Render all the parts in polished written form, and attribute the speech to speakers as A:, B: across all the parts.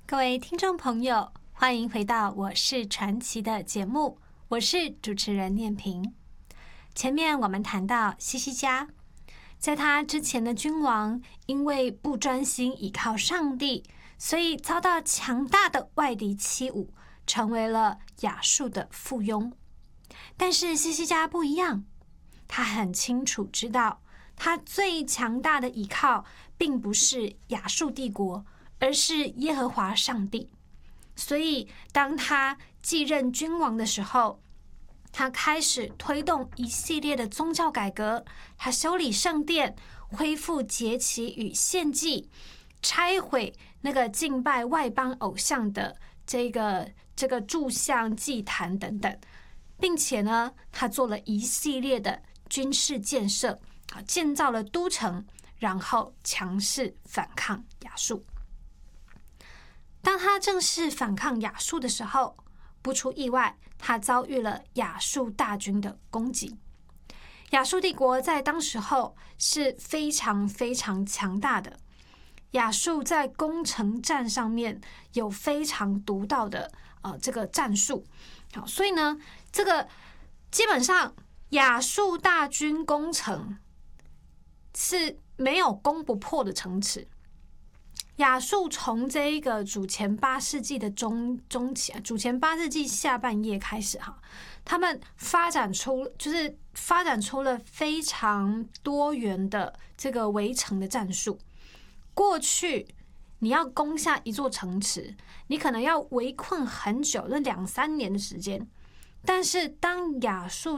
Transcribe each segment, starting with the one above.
A: 各位听众朋友，欢迎回到我是传奇的节目，我是主持人念萍。前面我们谈到西西家，在他之前的君王因为不专心倚靠上帝，所以遭到强大的外敌欺侮，成为了亚述的附庸。但是西西家不一样，他很清楚知道，他最强大的倚靠并不是亚述帝国，而是耶和华上帝。所以当他继任君王的时候，他开始推动一系列的宗教改革，他修理圣殿，恢复节期与献祭，拆毁那个敬拜外邦偶像的这个柱像祭坛等等，并且呢，他做了一系列的军事建设，建造了都城，然后强势反抗亚述。当他正式反抗亚述的时候，不出意外，他遭遇了亚述大军的攻击。亚述帝国在当时候是非常非常强大的，亚述在攻城战上面有非常独到的这个战术。好，所以呢，这个基本上亚述大军攻城是没有攻不破的城池。亚述从这一个主前8世纪的中期，主前8世纪下半叶开始哈，他们发展出了非常多元的这个围城的战术。过去你要攻下一座城池，你可能要围困很久，那2-3年的时间。但是当亚述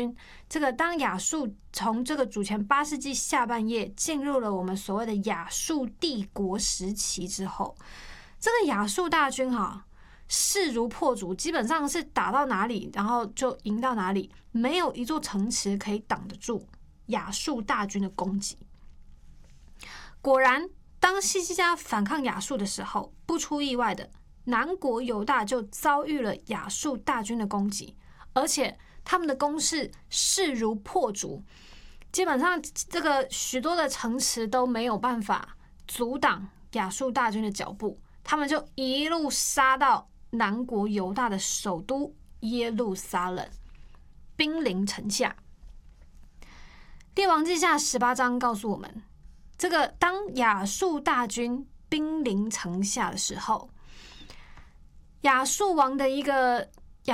A: 从这个主前8世纪下半叶进入了我们所谓的亚述帝国时期之后，这个亚述大军势如破竹，基本上是打到哪里然后就赢到哪里，没有一座城池可以挡得住亚述大军的攻击。果然，当西西家反抗亚述的时候，不出意外的，南国犹大就遭遇了亚述大军的攻击，而且他们的攻势势如破竹，基本上这个许多的城池都没有办法阻挡亚述大军的脚步，他们就一路杀到南国犹大的首都耶路撒冷，兵临城下。列王记下18章告诉我们，这个当亚述大军兵临城下的时候，亚述王的一个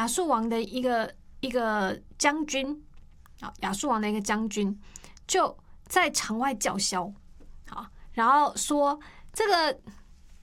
A: 将军，亚述王的一个将军就在城外叫嚣，然后说这个